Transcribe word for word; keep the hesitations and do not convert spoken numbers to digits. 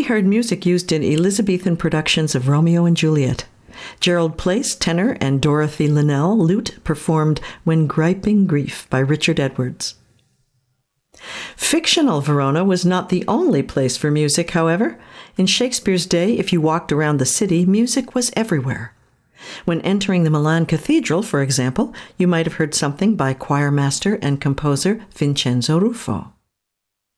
heard music used in Elizabethan productions of Romeo and Juliet. Gerald Place, tenor, and Dorothy Linnell, lute, performed When Griping Grief by Richard Edwards. Fictional Verona was not the only place for music, however. In Shakespeare's day, if you walked around the city, music was everywhere. When entering the Milan Cathedral, for example, you might have heard something by choir master and composer Vincenzo Ruffo.